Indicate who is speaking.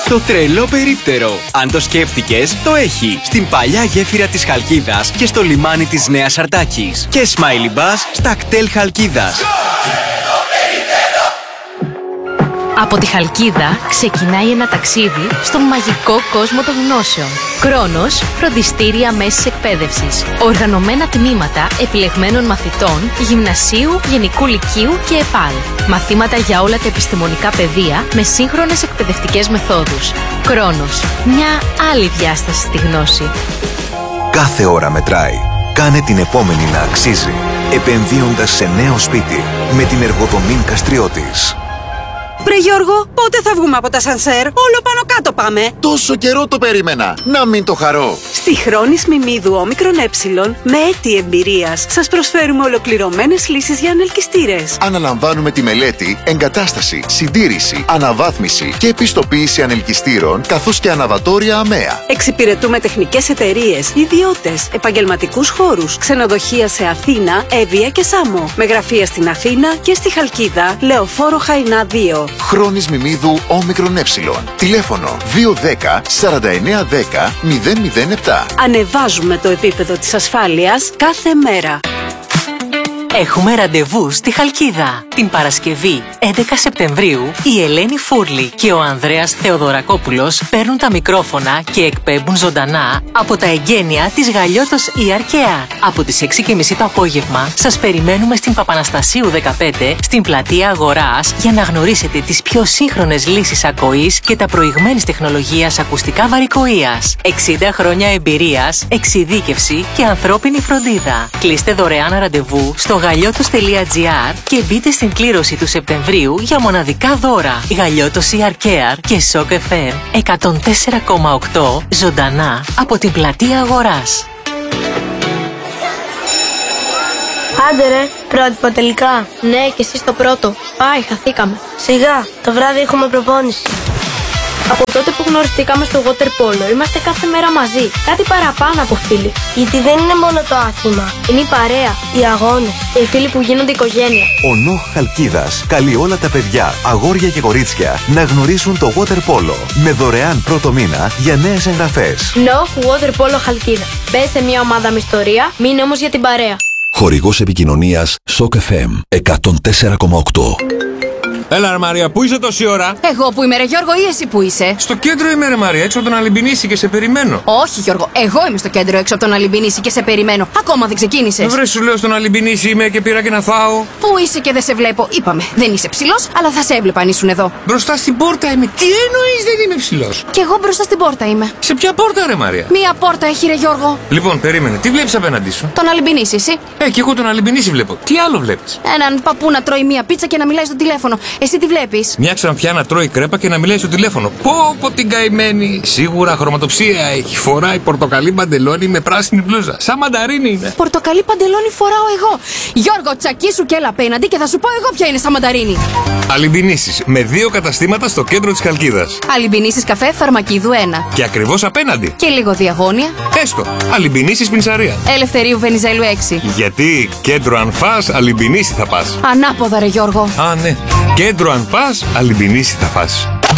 Speaker 1: Το τρελό περίπτερο. Αν το σκέφτηκες, το έχει. Στην παλιά γέφυρα της Χαλκίδας και στο λιμάνι της Νέας Αρτάκης. Και Smiley Bus στα κτέλ Χαλκίδας.
Speaker 2: Από τη Χαλκίδα ξεκινάει ένα ταξίδι στον μαγικό κόσμο των γνώσεων. Κρόνος, φροντιστήρια μέσης εκπαίδευσης. Οργανωμένα τμήματα επιλεγμένων μαθητών, γυμνασίου, γενικού λυκείου και ΕΠΑΛ. Μαθήματα για όλα τα επιστημονικά πεδία με σύγχρονες εκπαιδευτικές μεθόδους. Κρόνος, μια άλλη διάσταση στη γνώση.
Speaker 3: Κάθε ώρα μετράει. Κάνε την επόμενη να αξίζει, επενδύοντας σε νέο σπίτι με την Εργοδομήν Καστριώτης.
Speaker 4: Βρε Γιώργο, πότε θα βγούμε από τα σανσέρ? Όλο πάνω κάτω πάμε.
Speaker 5: Τόσο καιρό το περίμενα. Να μην το χαρώ.
Speaker 4: Στη Χρόνης Μιμίδου Όμικρον Ε, με έτη εμπειρίας, σας προσφέρουμε ολοκληρωμένες λύσεις για ανελκυστήρες.
Speaker 5: Αναλαμβάνουμε τη μελέτη, εγκατάσταση, συντήρηση, αναβάθμιση και επιστοποίηση ανελκυστήρων, καθώς και αναβατόρια ΑΜΕΑ.
Speaker 4: Εξυπηρετούμε τεχνικές εταιρείες, ιδιώτες, επαγγελματικούς χώρους, ξενοδοχεία σε Αθήνα, Εύβοια και Σάμο. Με γραφεία στην Αθήνα και στη Χαλκίδα, Λεωφόρο Χαϊνά 2.
Speaker 5: Χρόνης Μιμίδου Όμικρον Ε. Τηλέφωνο 210 4910 007.
Speaker 4: Ανεβάζουμε το επίπεδο της ασφάλειας κάθε μέρα.
Speaker 6: Έχουμε ραντεβού στη Χαλκίδα. Την Παρασκευή 11 Σεπτεμβρίου η Ελένη Φούρλη και ο Ανδρέας Θεοδωρακόπουλος παίρνουν τα μικρόφωνα και εκπέμπουν ζωντανά από τα εγγένεια της Γαλλιώτος η Αρκαία. Από τις 6:30 το απόγευμα σας περιμένουμε στην Παπαναστασίου 15 στην πλατεία Αγοράς για να γνωρίσετε τις πιο σύγχρονες λύσεις ακοής και τα προηγμένης τεχνολογίας ακουστικά βαρικοείας. 60 χρόνια εμπειρίας, εξειδίκευση και ανθρώπινη φροντίδα. Κλείστε δωρεάν ραντεβού στο γαλλιώτος.gr και μπείτε στην κλήρωση του Σεπτεμβρίου για μοναδικά δώρα. Γαλλιώτος η Αρκαία και Shock FM 104,8 ζωντανά από την πλατεία Αγοράς.
Speaker 7: Άντε ρε, πρότυπο τελικά.
Speaker 8: Ναι, και εσύ στο πρώτο. Πάει, χαθήκαμε.
Speaker 7: Σιγά, το βράδυ έχουμε προπόνηση.
Speaker 8: Από τότε που γνωριστήκαμε στο water polo, είμαστε κάθε μέρα μαζί. Κάτι παραπάνω από φίλοι.
Speaker 7: Γιατί δεν είναι μόνο το άθλημα.
Speaker 8: Είναι η παρέα,
Speaker 7: οι αγώνες
Speaker 8: οι φίλοι που γίνονται οικογένεια.
Speaker 3: Ο ΝΟΧ Χαλκίδας καλεί όλα τα παιδιά, αγόρια και κορίτσια να γνωρίσουν το water polo με δωρεάν πρώτο μήνα για νέες εγγραφές.
Speaker 8: NOH Water Polo Χαλκίδα. Μπες σε μια ομάδα με ιστορία, μείνε όμως για την παρέα.
Speaker 3: Χορηγός επικοινωνίας Shock FM 104,8.
Speaker 9: Έλα ρε Μαρία, πού είσαι τόση ώρα?
Speaker 10: Εγώ που είμαι ρε Γιώργο ή εσύ που είσαι?
Speaker 9: Στο κέντρο είμαι ρε Μαρία, έξω από τον Αλυμπινίση και σε περιμένω.
Speaker 10: Όχι Γιώργο, εγώ είμαι στο κέντρο έξω από τον Αλυμπινίση και σε περιμένω. Ακόμα δεν ξεκίνησες.
Speaker 9: Βρε σου λέω στον Αλυμπινίση είμαι και πήρα και να φάω.
Speaker 10: Πού είσαι και δεν σε βλέπω? Είπαμε, δεν είσαι ψηλός, αλλά θα σε έβλεπα αν ήσουν εδώ.
Speaker 9: Μπροστά στην πόρτα είμαι. Τι εννοείς δεν είμαι ψηλός?
Speaker 10: Κι εγώ μπροστά στην πόρτα είμαι.
Speaker 9: Σε ποια πόρτα ρε Μαρία?
Speaker 10: Μία πόρτα έχει ρε Γιώργο.
Speaker 9: Λοιπόν, περίμενε, τι βλέπεις απέναντί σου?
Speaker 10: Τον Αλυμπινίση εσύ.
Speaker 9: Κι εγώ τον Αλυμπινίση βλέπω. Τι άλλο βλέπεις?
Speaker 10: Έναν παππού να τρώει μία πίτσα και να μιλάει στο τηλέφωνο. Εσύ τι βλέπεις?
Speaker 9: Μια ξανθιά να τρώει κρέπα και να μιλάει στο τηλέφωνο. Πω την καημένη. Σίγουρα χρωματοψία έχει. Φοράει πορτοκαλί παντελόνι με πράσινη μπλούζα. Σαν μανταρίνι είναι.
Speaker 10: Πορτοκαλί παντελόνι φοράω εγώ. Γιώργο, τσακίσου και έλα απέναντι και θα σου πω εγώ ποια είναι σαν μανταρίνι.
Speaker 9: Αλυμπινίσεις με 2 καταστήματα στο κέντρο της Χαλκίδας.
Speaker 10: Αλυμπινίσεις καφέ Φαρμακίδου 1.
Speaker 9: Και ακριβώς απέναντι.
Speaker 10: Και λίγο διαγώνια.
Speaker 9: Έστω. Αλυμπινίσεις Πινσαρία.
Speaker 10: Ελευθερίου Βενιζέλου 6.
Speaker 9: Γιατί κέντρο αν φας, Αλυμπινίση θα πας.
Speaker 10: Ανάποδα ρε Γιώργο.
Speaker 9: Α, ναι. Κέντρο αν πας, Αλυμπινίση θα φας.